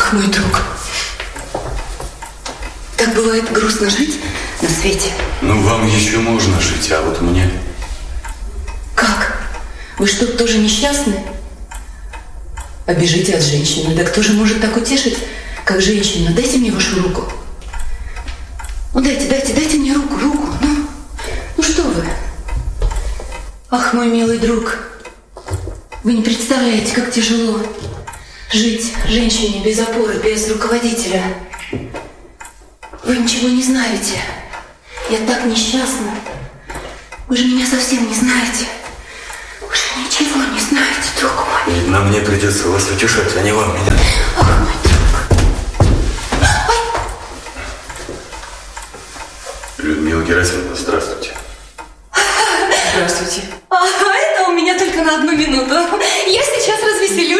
Ах, мой друг. Так бывает грустно жить на свете. Ну, вам еще можно жить, а вот мне... Как? Вы что, тоже несчастны? Обежите от женщины. Да кто же может так утешить, как женщина? Дайте мне вашу руку. Ну, дайте мне руку. Ну что вы? Ах, мой милый друг. Вы не представляете, как тяжело жить женщине без опоры, без руководителя. Вы ничего не знаете. Я так несчастна. Вы же меня совсем не знаете. Вы же ничего не знаете, друг мой. Видно, мне придется вас утешать, а не вам меня. Ах, мой друг. Ой. Людмила Герасимовна, здравствуйте. Здравствуйте. Это у меня только на 1 минуту. Я сейчас развеселюсь.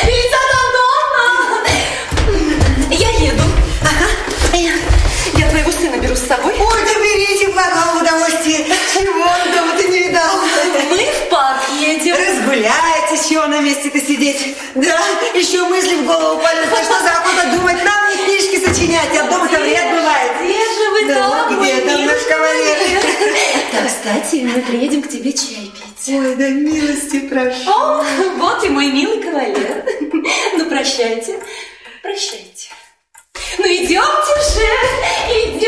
Я еду. Ага. Я твоего сына беру с собой. Ой, да берите, благо в удовольствие. Чего он дома-то не видал? Мы в парк едем. Разгуляйтесь, чего на месте-то сидеть. Да, еще мысли в голову полезли, что за охота думать. Нам не книжки сочинять, а дома-то вред бывает. Где же вы да, там, где там наш кавалер? Да, кстати, мы приедем к тебе чай пить. Ой, да милости прошу. О, вот и мой милый кавалер. Ну, прощайте. Ну, идемте же, идемте.